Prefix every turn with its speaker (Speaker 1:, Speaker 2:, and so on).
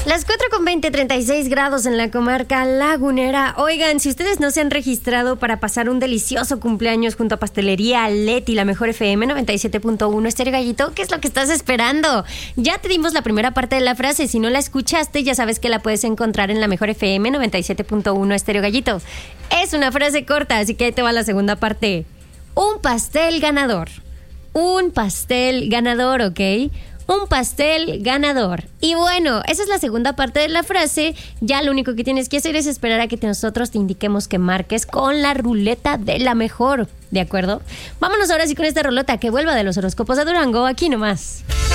Speaker 1: Las 4:20, 36 grados en la comarca lagunera. Oigan, si ustedes no se han registrado para pasar un delicioso cumpleaños junto a Pastelería Leti, la mejor FM 97.1 Estéreo Gallito, ¿qué es lo que estás esperando? Ya te dimos la primera parte de la frase. Si no la escuchaste, ya sabes que la puedes encontrar en la mejor FM 97.1 Estéreo Gallito. Es una frase corta, así que ahí te va la segunda parte. Un pastel ganador. Un pastel ganador, ¿ok? Un pastel ganador. Y bueno, esa es la segunda parte de la frase. Ya lo único que tienes que hacer es esperar a que nosotros te indiquemos que marques con la ruleta de la mejor. ¿De acuerdo? Vámonos ahora sí con esta rolota que vuelva de los horóscopos de Durango, aquí nomás.